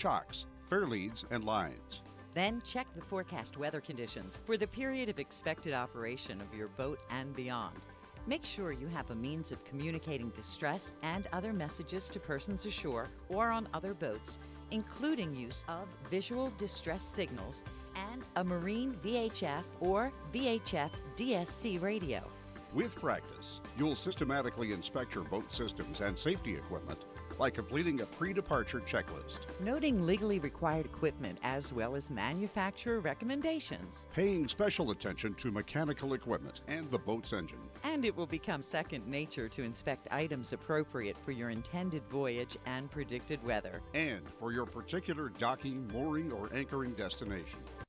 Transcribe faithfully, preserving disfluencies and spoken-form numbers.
chocks, fair leads, and lines. Then check the forecast weather conditions for the period of expected operation of your boat and beyond. Make sure you have a means of communicating distress and other messages to persons ashore or on other boats, including use of visual distress signals and a marine V H F or V H F D S C radio. With practice, you'll systematically inspect your boat systems and safety equipment by completing a pre-departure checklist, Noting legally required equipment as well as manufacturer recommendations. paying special attention to mechanical equipment and the boat's engine. And it will become second nature to inspect items appropriate for your intended voyage and predicted weather. And for your particular docking, mooring, or anchoring destination.